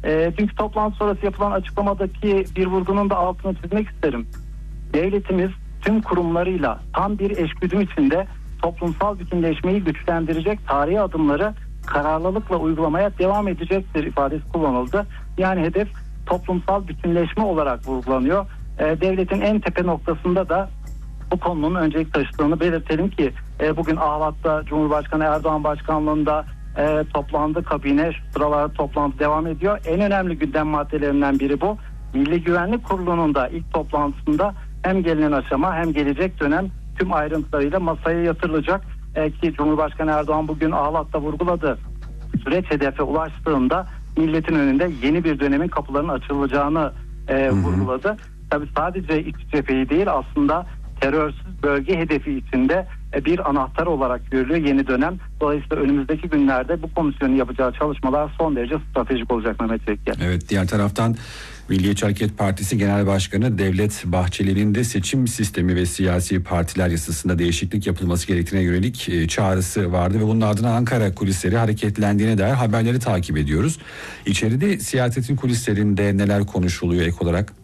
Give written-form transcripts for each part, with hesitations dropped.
Dünkü toplantı sonrası yapılan açıklamadaki bir vurgunun da altını çizmek isterim. Devletimiz tüm kurumlarıyla tam bir eşgüdüm içinde toplumsal bütünleşmeyi güçlendirecek tarihi adımları kararlılıkla uygulamaya devam edecektir ifadesi kullanıldı. Yani hedef toplumsal bütünleşme olarak vurgulanıyor. Devletin en tepe noktasında da bu konunun öncelik taşıdığını belirtelim ki bugün Ahlat'ta Cumhurbaşkanı Erdoğan başkanlığında toplandı kabine, şu sıralarda toplantı devam ediyor. En önemli gündem maddelerinden biri bu. Milli Güvenlik Kurulu'nun da ilk toplantısında hem gelinen aşama hem gelecek dönem tüm ayrıntılarıyla masaya yatırılacak ki Cumhurbaşkanı Erdoğan bugün Ahlat'ta vurguladı. Süreç hedefe ulaştığında milletin önünde yeni bir dönemin kapılarının açılacağını vurguladı. Tabii sadece iç cepheyi değil, aslında terörsüz bölge hedefi içinde bir anahtar olarak görülüyor yeni dönem. Dolayısıyla önümüzdeki günlerde bu komisyonun yapacağı çalışmalar son derece stratejik olacak Mehmet Çelik'e. Evet, diğer taraftan Milliyetçi Hareket Partisi Genel Başkanı Devlet Bahçeli'nin de seçim sistemi ve siyasi partiler yasasında değişiklik yapılması gerektiğine yönelik çağrısı vardı ve bunun ardından Ankara kulisleri hareketlendiğine dair haberleri takip ediyoruz. İçeride siyasetin kulislerinde neler konuşuluyor ek olarak?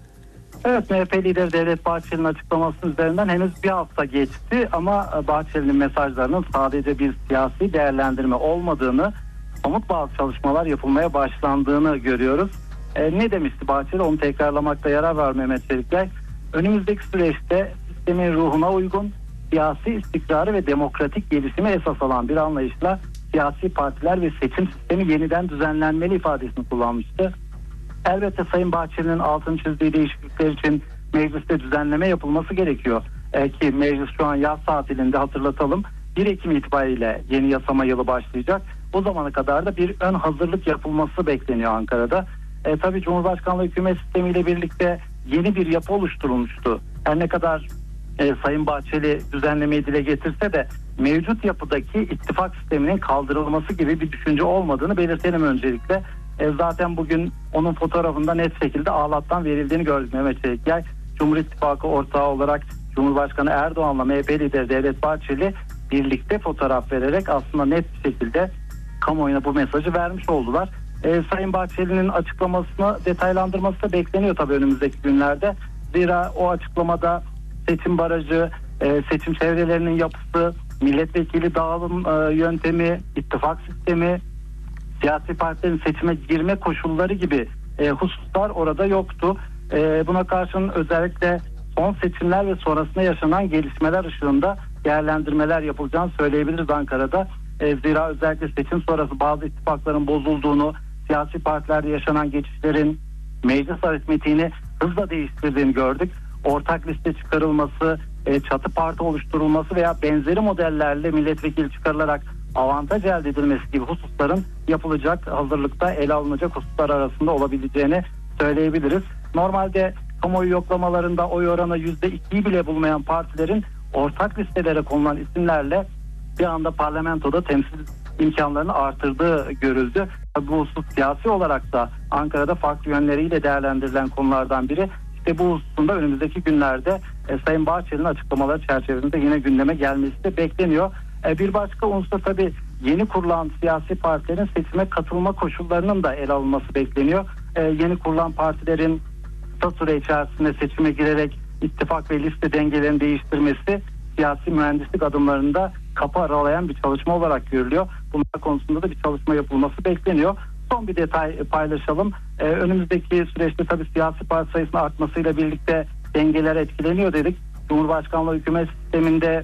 Evet, MHP lideri Devlet Bahçeli'nin açıklamasının üzerinden henüz bir hafta geçti ama Bahçeli'nin mesajlarının sadece bir siyasi değerlendirme olmadığını, somut bazı çalışmalar yapılmaya başlandığını görüyoruz. Ne demişti Bahçeli? Onu tekrarlamakta yarar var Mehmet Çelikler. Önümüzdeki süreçte sistemin ruhuna uygun, siyasi istikrarı ve demokratik gelişimi esas alan bir anlayışla siyasi partiler ve seçim sistemi yeniden düzenlenmeli ifadesini kullanmıştı. Elbette Sayın Bahçeli'nin altını çizdiği değişiklikler için mecliste düzenleme yapılması gerekiyor. Ki meclis şu an yaz tatilinde, hatırlatalım. 1 Ekim itibariyle yeni yasama yılı başlayacak. O zamana kadar da bir ön hazırlık yapılması bekleniyor Ankara'da. Tabii Cumhurbaşkanlığı hükümet sistemiyle birlikte yeni bir yapı oluşturulmuştu. Her ne kadar Sayın Bahçeli düzenlemeyi dile getirse de mevcut yapıdaki ittifak sisteminin kaldırılması gibi bir düşünce olmadığını belirtelim öncelikle. Zaten bugün onun fotoğrafında net şekilde Ahlat'tan verildiğini gördük Mehmet Çelikler. Cumhur İttifakı ortağı olarak Cumhurbaşkanı Erdoğan'la MHP lideri Devlet Bahçeli birlikte fotoğraf vererek aslında net bir şekilde kamuoyuna bu mesajı vermiş oldular. Sayın Bahçeli'nin açıklamasını detaylandırması da bekleniyor tabii önümüzdeki günlerde. Zira o açıklamada seçim barajı, seçim çevrelerinin yapısı, milletvekili dağılım yöntemi, ittifak sistemi, siyasi partilerin seçime girme koşulları gibi hususlar orada yoktu. Buna karşın özellikle son seçimler ve sonrasında yaşanan gelişmeler ışığında değerlendirmeler yapılacağını söyleyebiliriz Ankara'da. Zira özellikle seçim sonrası bazı ittifakların bozulduğunu, siyasi partilerde yaşanan geçişlerin meclis aritmetiğini hızla değiştirdiğini gördük. Ortak liste çıkarılması, çatı parti oluşturulması veya benzeri modellerle milletvekili çıkarılarak avantaj elde edilmesi gibi hususların yapılacak hazırlıkta ele alınacak hususlar arasında olabileceğini söyleyebiliriz. Normalde kamuoyu yoklamalarında oy oranı %2'yi bile bulmayan partilerin ortak listelere konulan isimlerle bir anda parlamentoda temsil imkanlarını artırdığı görüldü. Bu husus siyasi olarak da Ankara'da farklı yönleriyle değerlendirilen konulardan biri. İşte bu hususunda önümüzdeki günlerde Sayın Bahçeli'nin açıklamaları çerçevesinde yine gündeme gelmesi de bekleniyor. Bir başka unsur tabii yeni kurulan siyasi partilerin seçime katılma koşullarının da ele alınması bekleniyor. Yeni kurulan partilerin kısa süre içerisinde seçime girerek ittifak ve liste dengelerini değiştirmesi siyasi mühendislik adımlarında kapı aralayan bir çalışma olarak görülüyor. Bunlar konusunda da bir çalışma yapılması bekleniyor. Son bir detay paylaşalım. Önümüzdeki süreçte tabii siyasi parti sayısının artmasıyla birlikte dengeler etkileniyor dedik. Cumhurbaşkanlığı hükümet sisteminde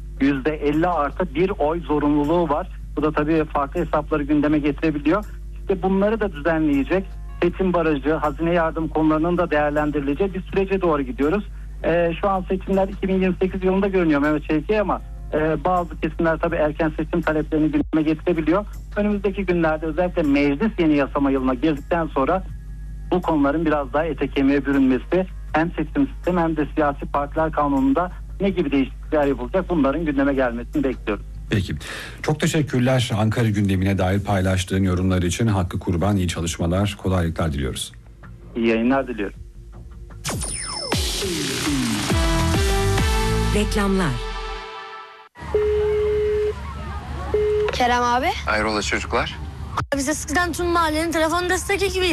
%50 artı bir oy zorunluluğu var. Bu da tabii farklı hesapları gündeme getirebiliyor. İşte bunları da düzenleyecek seçim barajı, hazine yardım konularının da değerlendirileceği bir sürece doğru gidiyoruz. Şu an seçimler 2028 yılında görünüyor Mehmet Çelik'e ama bazı kesimler tabii erken seçim taleplerini gündeme getirebiliyor. Önümüzdeki günlerde özellikle meclis yeni yasama yılına girdikten sonra bu konuların biraz daha ete kemiğe bürünmesi hem seçim sistemi hem de siyasi partiler kanununda ne gibi değişiklikler yapılacak bunların gündeme gelmesini bekliyoruz. Peki. Çok teşekkürler Ankara gündemine dair paylaştığın yorumlar için. Hakkı kurban, iyi çalışmalar, kolaylıklar diliyoruz. İyi yayınlar diliyorum. Reklamlar. Kerem abi. Hayrola çocuklar? Biz eskiden tüm mahallenin telefon destek ekibi.